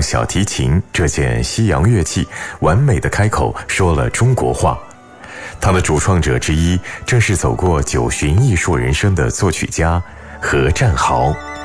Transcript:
小提琴这件西洋乐器完美的开口说了中国话。它的主创者之一正是走过9巡艺术人生的作曲家何占豪。